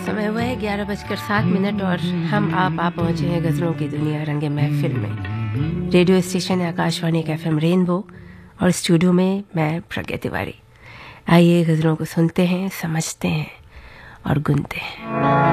समय हुआ है 11:07 और हम आप पहुंचे हैं गज़लों की दुनिया रंगे महफिल में। रेडियो स्टेशन आकाशवाणी का FM रेनबो और स्टूडियो में मैं प्रज्ञा तिवारी। आइए गज़लों को सुनते हैं, समझते हैं और गुनते हैं।